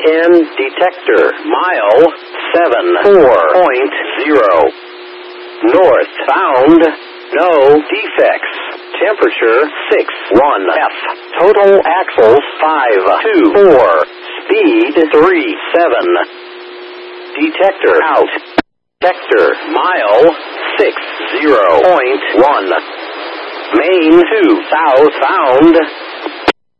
EN detector. Mile 74.0. Northbound. No defects. Temperature 61 F. Total axles 524. Speed 37. Detector out. Detector mile 60.1. Main to southbound.